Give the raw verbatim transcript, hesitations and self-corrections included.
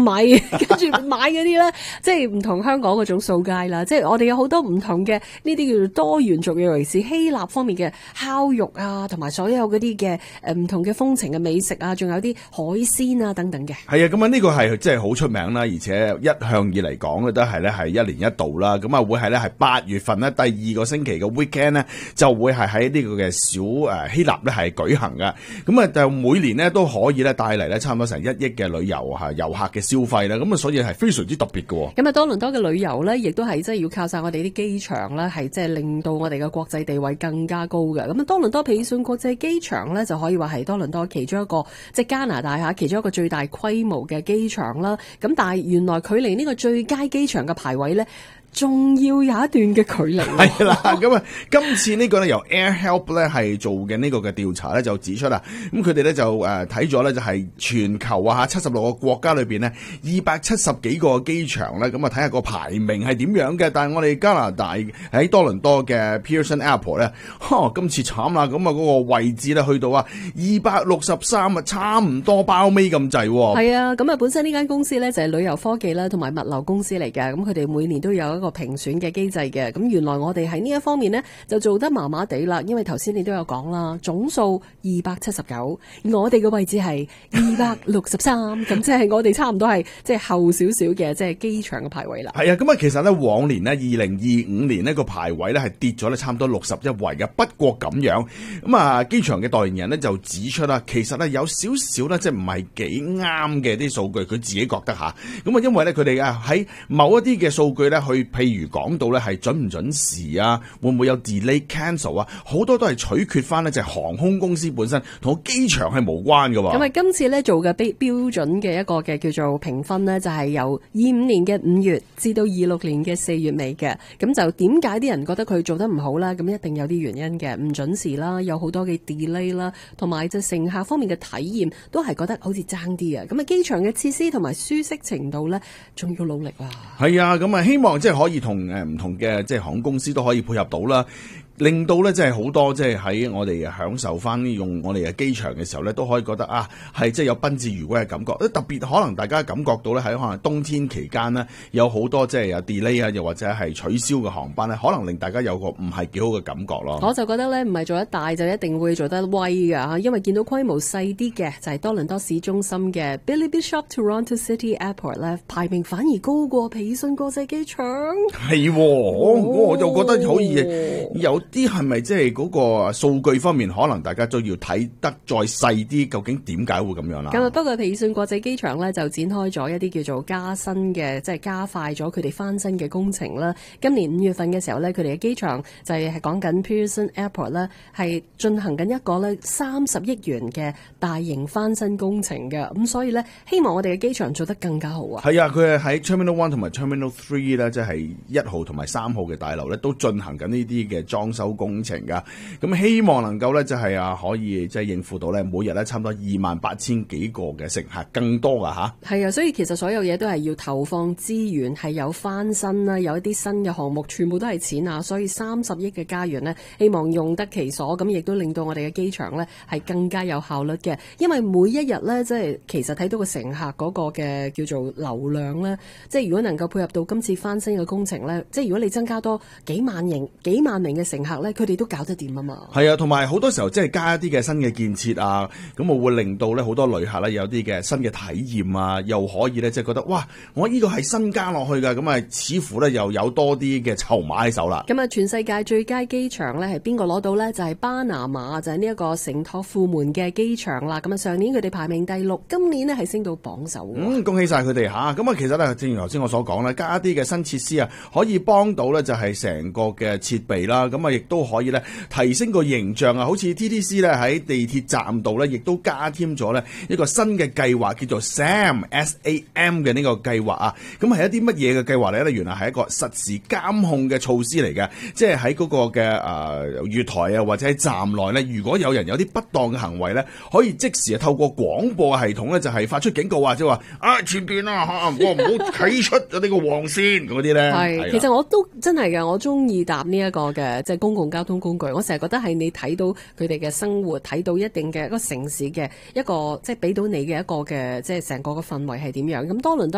米，跟住買嗰啲咧，即係唔同香港嗰種掃街啦。即係我哋有好多唔同嘅呢啲叫做多元族裔，尤其是希臘方面嘅烤肉啊，同埋所有嗰啲嘅誒唔同嘅風情嘅美食啊，仲有啲海鮮啊等等嘅。 係啊，咁啊呢個係即係好出名啦，而且一向以嚟講咧都係咧係一年一度啦。咁啊會係咧係八月份咧第二個星期嘅 weekend 咧就會係喺呢個嘅小誒希臘咧係舉行嘅。咁啊就每年咧都可以咧帶嚟咧差唔多成一億嘅旅遊嚇遊客嘅消費啦。咁啊所以係非常之特別嘅。 咁啊多倫多嘅旅遊咧，亦都係即係要靠晒我哋啲機場啦，係即係令到我哋嘅國際地位更加高嘅。咁啊多倫多皮爾遜國際機場咧就可以話係多倫多其中一個即係加拿大嚇其中一個最大規模嘅機場啦。咁但係原來距離呢個最佳機場嘅排位咧，仲要有一段嘅距離。 係啦，咁啊，今次呢個咧由 AirHelp 咧係做嘅呢個嘅調查咧就指出啦，咁佢哋咧就誒睇咗咧就係全球啊嚇七十六個國家裏邊咧二百七十幾個機場咧，咁啊睇下個排名係點樣嘅。但係我哋加拿大喺多倫多嘅 Pearson Airport 咧，呵今次慘啦，咁啊嗰個位置咧去到啊二百六十三啊，差唔多包尾咁滯。 係啊，咁啊本身呢間公司咧就係旅遊科技啦，同埋物流公司嚟嘅，咁佢哋每年都有一個評選嘅機制嘅。咁原來我哋喺呢一方面呢，就做得麻麻地啦，因為頭先你都有講啦，總數二百七十九，我哋嘅位置係二百六十三，咁即係我哋差唔多係即係後少少嘅即係機場嘅排位啦。 係啊，咁啊其實咧往年呢，二零二五年呢個排位咧係跌咗咧差唔多六十一位嘅。不過咁樣咁啊機場嘅代言人呢就指出啦，其實咧有少少咧即係唔係幾啱嘅啲數據，佢自己覺得吓。咁啊因為咧佢哋啊喺某一啲嘅數據咧去譬如講到咧係準唔準時啊，會唔會有 delay cancel 啊，好多都係取決翻呢就係航空公司本身同個機場係無關嘅。 咁啊今次咧做嘅標標準嘅一個嘅叫做評分呢，就係由二五年嘅五月至到二六年嘅四月尾嘅。咁就點解啲人覺得佢做得唔好啦？咁一定有啲原因嘅，唔準時啦，有好多嘅 delay 啦，同埋就乘客方面嘅體驗都係覺得好似爭啲啊。咁啊機場嘅設施同埋舒適程度咧，仲要努力啦。 係啊，咁啊希望即係可以同誒唔同嘅即係航空公司都可以配合到啦。令到咧，即係好多即係喺我哋享受翻用我哋嘅機場嘅時候咧，都可以覺得啊，係即係有賓至如歸嘅感覺。特別可能大家感覺到咧，喺可能冬天期間呢，有好多即係有 delay 啊，又或者係取消嘅航班咧，可能令大家有個唔係幾好嘅感覺咯。 我就覺得咧，唔係做得大就一定會做得威㗎，因為見到規模細啲嘅就係多倫多市中心嘅 Billy Bishop Toronto City Airport 咧，排名反而高過皮爾遜國際機場。係、 哦，我我就覺得可以有。啲係咪即係嗰個數據方面，可能大家都要睇得再細啲，究竟點解會咁樣啦？ 咁啊，不過皮爾遜國際機場咧就展開咗一啲叫做加新嘅，即係加快咗佢哋翻新嘅工程啦。今年五月份嘅時候咧，佢哋嘅機場就係係講緊 Pearson Airport 咧，係進行緊一個咧三十億元嘅大型翻新工程嘅。咁所以咧，希望我哋嘅機場做得更加好啊！ 係啊，佢係喺 Terminal One 同埋 Terminal Three 咧，即係一號同埋三號嘅大樓咧，都進行緊呢啲嘅裝修工程噶，咁希望能夠咧就係啊可以即係應付到咧每日咧差唔多二萬八千幾個嘅乘客，更多噶吓。 係啊，所以其實所有嘢都係要投放資源，係有翻新啦，有一啲新嘅項目，全部都係錢啊！所以三十億嘅家園呢，希望用得其所，咁亦都令到我哋嘅機場呢係更加有效率嘅。因為每一日呢，即係其實睇到個乘客嗰個嘅叫做流量呢，即係如果能夠配合到今次翻新嘅工程呢，即係如果你增加多幾萬名幾萬名嘅乘客呢，佢哋都搞得掂啊嘛。 係啊，同埋好多時候即係加一啲嘅新嘅建設啊，咁我會令到咧好多旅客咧有啲嘅新嘅體驗啊，又可以咧即係覺得哇，我呢個係新加落去噶，咁啊似乎咧又有多啲嘅籌碼喺手啦。 咁啊，全世界最佳機場咧係邊個攞到咧？就係巴拿馬，就係呢一個聖托庫門嘅機場啦。咁啊，上年佢哋排名第六，今年咧係升到榜首。 嗯，恭喜晒佢哋吓。咁啊，其實咧正如頭先我所講啦，加一啲嘅新設施啊，可以幫到咧就係成個嘅設備啦。咁啊，亦都可以咧提升個形象啊。好似 T T C 咧喺地鐵站度咧，亦都加添咗咧一個新嘅計劃，叫做 S A M S A M 嘅呢個計劃啊。咁係一啲乜嘢嘅計劃嚟咧？原來係一個實時監控嘅措施嚟嘅，即係喺嗰個嘅誒月台啊，或者喺站內咧，如果有人有啲不當嘅行為咧，可以即時透過廣播系統咧，就係發出警告啊，即係話啊前邊啊嚇，我唔好睇出咗呢個黃線嗰啲咧。 係，其實我都真係嘅，我中意搭呢一個嘅即係公共交通工具。我成日覺得係你睇到佢哋嘅生活，睇到一定嘅一個城市嘅一個即係俾到你嘅一個嘅即係成個嘅氛圍係點樣。咁多倫多